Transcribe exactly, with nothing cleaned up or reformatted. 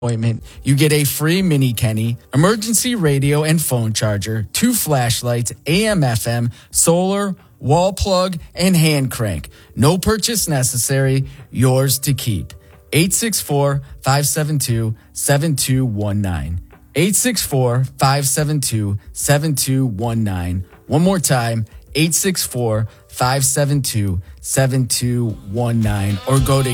appointment, you get a free mini Kenny, emergency radio and phone charger, two flashlights, A M F M, solar, wall plug, and hand crank. No purchase necessary, yours to keep. eight six four, five seven two, seven two one nine. eight six four, five seven two, seven two one nine. One more time, eight six four, five seven two, seven two one nine. Or go to